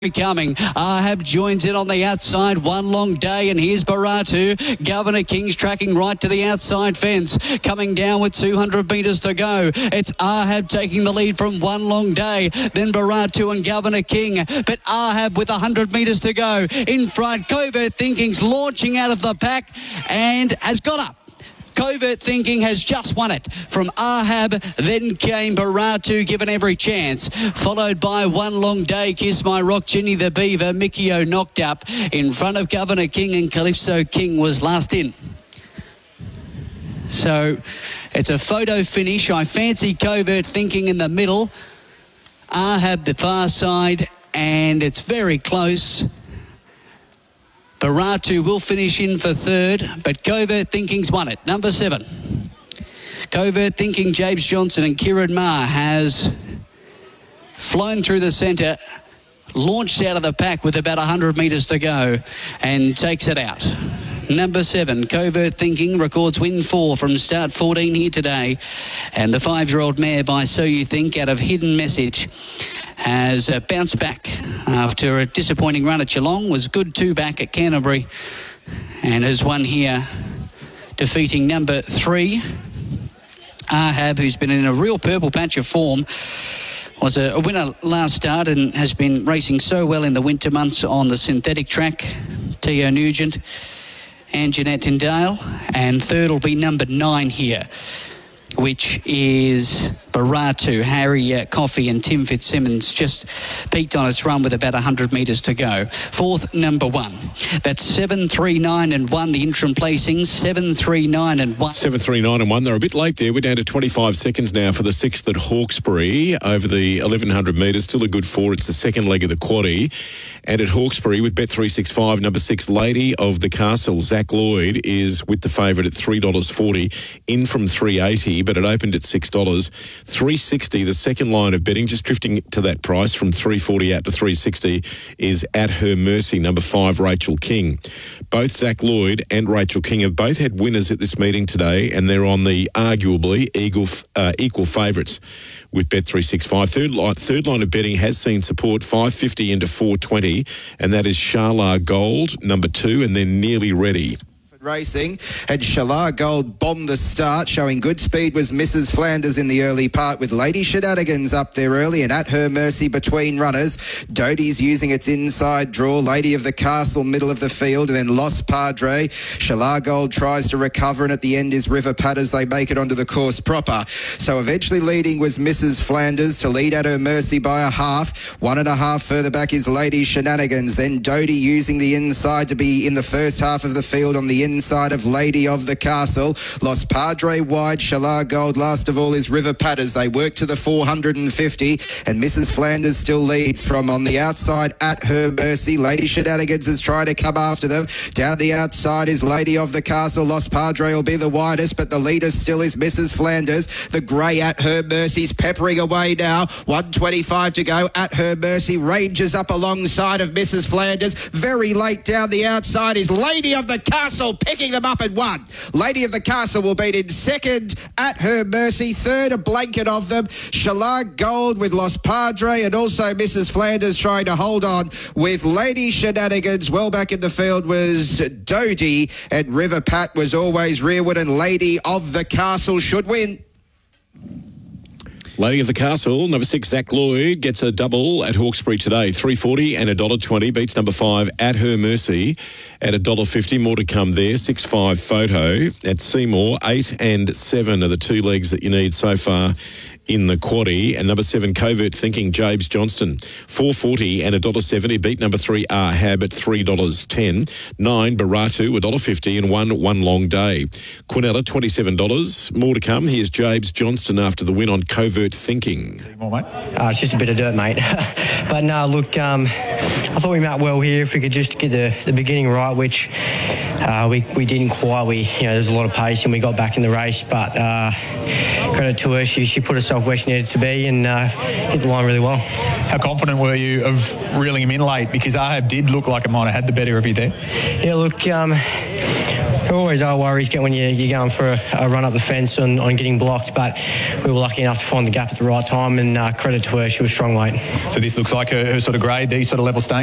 coming. Ahab joins it on the outside. One long day, and here's Baratu. Governor King's tracking right to the outside fence. Coming down with 200 metres to go. It's Ahab taking the lead from One Long Day. Then Baratu and Governor King. But Ahab with 100 metres to go. In front, Covert Thinking's launching out of the pack and has got up. Covert Thinking has just won it from Ahab, then came Baratu, given every chance, followed by One Long Day, Kiss My Rock, Ginny the Beaver, Mickey O knocked up in front of Governor King, and Calypso King was last in. So it's a photo finish. I fancy Covert Thinking in the middle, Ahab the far side, and it's very close. Baratu will finish in for third, but Covert Thinking's won it. Number 7. Covert Thinking, James Johnson and Kieran Maher has flown through the centre, launched out of the pack with about 100 metres to go and takes it out. Number 7, Covert Thinking, records win 4 from start 14 here today. And the 5-year-old mare by So You Think out of Hidden Message has bounced back after a disappointing run at Geelong, was good 2 back at Canterbury, and has won here, defeating number 3, Ahab, who's been in a real purple patch of form. Was a winner last start and has been racing so well in the winter months on the synthetic track. Teo Nugent and Jeanette Tyndale. And third will be number 9 here, which is Baratu. Harry Coffey and Tim Fitzsimmons just peaked on its run with about 100 metres to go. Fourth, number 1. That's 7, 3, 9 and 1, the interim placings. 7, 3, 9 and 1. 7, 3, 9 and 1. They're a bit late there. We're down to 25 seconds now for the 6th at Hawkesbury over the 1,100 metres. Still a good 4. It's the second leg of the quaddie. And at Hawkesbury with Bet365, number 6, Lady of the Castle, Zach Lloyd, is with the favourite at $3.40, in from $3.80, but it opened at $6. $3.60, the second line of betting, just drifting to that price from $3.40 out to $3.60, is At Her Mercy, number 5, Rachel King. Both Zach Lloyd and Rachel King have both had winners at this meeting today, and they're on the arguably equal favourites with Bet365. Third line of betting has seen support, $5.50 into $4.20, and that is Sharla Gold, number 2, and then Nearly Ready. Racing had Shala Gold bomb the start, showing good speed was Mrs. Flanders in the early part, with Lady Shenanigans up there early and At Her Mercy between runners. Doty's using its inside draw, Lady of the Castle middle of the field, and then Lost Padre. Shala Gold tries to recover, and at the end is River Pat as they make it onto the course proper. So eventually leading was Mrs. Flanders to lead At Her Mercy by a half. 1.5 further back is Lady Shenanigans. Then Doty using the inside to be in the first half of the field on the inside of Lady of the Castle. Lost Padre wide, Shala Gold last of all is River Pat as they work to the 450, and Mrs. Flanders still leads from on the outside At Her Mercy. Lady Shenanigans is trying to come after them. Down the outside is Lady of the Castle. Lost Padre will be the widest, but the leader still is Mrs. Flanders. The grey At Her Mercy's peppering away now. 1:25 to go. At Her Mercy ranges up alongside of Mrs. Flanders. Very late down the outside is Lady of the Castle, picking them up at 1. Lady of the Castle will beat in second, At Her Mercy. Third, a blanket of them, Shala Gold with Lost Padre, and also Mrs. Flanders trying to hold on with Lady Shenanigans. Well back in the field was Doty, and River Pat was always rearward, and Lady of the Castle should win. Lady of the Castle, number 6, Zach Lloyd, gets a double at Hawkesbury today. $3.40 and $1.20, beats number 5, At Her Mercy, at $1.50. More to come there. 6.5 Photo at Seymour. 8 and 7 are the 2 legs that you need so far in the quaddie. And number 7, Covert Thinking, James Johnston, $4.40 and $1.70, beat number 3, Ahab, at $3.10. 9, Baratu, $1.50, and 1 One Long Day. Quinella, $27. More to come. Here's James Johnston after the win on Covert Thinking. More, mate? It's just a bit of dirt, mate. But no, look, I thought we met well here. If we could just get the beginning right, which we didn't quite. There's a lot of pace and we got back in the race, but credit to her, she put herself where she needed to be and hit the line really well. How confident were you of reeling him in late? Because Ahab did look like it might have had the better of you there. Yeah, look, There always are worries when you're going for a run up the fence on getting blocked, but we were lucky enough to find the gap at the right time, and credit to her, she was strong weight. So this looks like her sort of grade, these sort of levels staying